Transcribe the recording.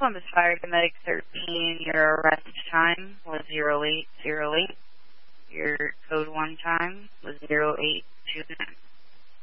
Columbus Fire to Medic 13. Your arrest time was 0808. Your code 1 time was 0829.